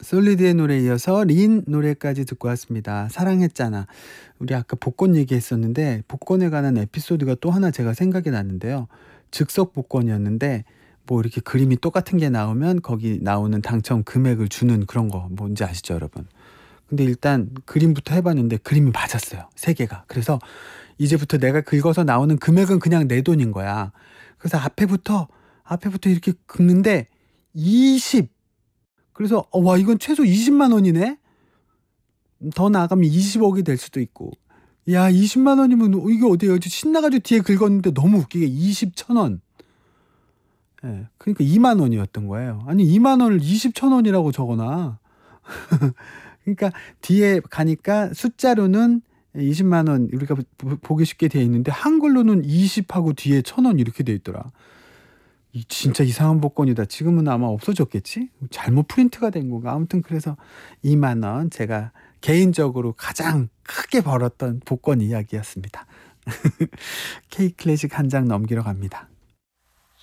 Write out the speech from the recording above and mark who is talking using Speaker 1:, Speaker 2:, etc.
Speaker 1: 솔리드의 노래에 이어서 린 노래까지 듣고 왔습니다. 사랑했잖아. 우리 아까 복권 얘기했었는데 복권에 관한 에피소드가 또 하나 제가 생각이 났는데요. 즉석 복권이었는데 뭐 이렇게 그림이 똑같은 게 나오면 거기 나오는 당첨 금액을 주는 그런 거 뭔지 아시죠, 여러분? 근데 일단 그림부터 해봤는데 그림이 맞았어요. 세 개가. 그래서 이제부터 내가 긁어서 나오는 금액은 그냥 내 돈인 거야. 그래서 앞에부터 이렇게 긁는데 20. 그래서 와 이건 최소 20만 원이네. 더 나가면 20억이 될 수도 있고. 야 20만 원이면 이게 어디예요? 신나가지고 뒤에 긁었는데 너무 웃기게 20,000원. 예, 그러니까 2만 원이었던 거예요. 아니 2만 원을 20,000원이라고 적어놔. 그러니까 뒤에 가니까 숫자로는 20만 원 우리가 보기 쉽게 돼 있는데 한글로는 20하고 뒤에 1,000원 이렇게 돼 있더라. 진짜 이상한 복권이다. 지금은 아마 없어졌겠지? 잘못 프린트가 된 건가? 아무튼 그래서 2만 원 제가 개인적으로 가장 크게 벌었던 복권 이야기였습니다. K 클래식 한 장 넘기러 갑니다.